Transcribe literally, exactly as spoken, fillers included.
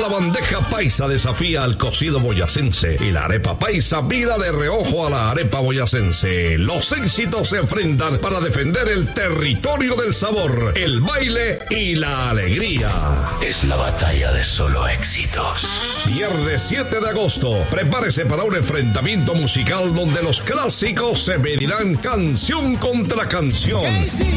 la bandeja paisa desafía al cocido boyacense y la arepa paisa mira de reojo a la arepa boyacense. Los éxitos se enfrentan para defender el territorio del sabor, el baile y la alegría. Es la batalla de solo éxitos. Viernes siete de agosto, prepárese para un enfrentamiento musical donde los clásicos se medirán canción contra canción.